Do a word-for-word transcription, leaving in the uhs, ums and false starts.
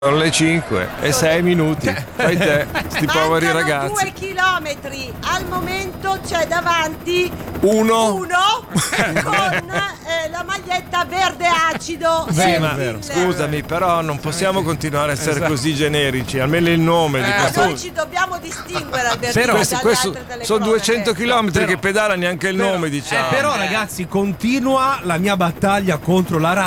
Sono le cinque e sei minuti. Fai te, sti poveri Mancano ragazzi. due chilometri. Al momento c'è davanti Uno. uno con eh, la maglietta verde acido. Sì, e ma il- scusami, però non possiamo continuare a essere così generici. Almeno il nome di Eh, questo. noi ci dobbiamo distinguere, Albertino, Però dalle questo, questo altre telecronache. sono duecento chilometri Però- che pedala neanche il Però- nome, diciamo. eh, però ragazzi, continua la mia battaglia contro la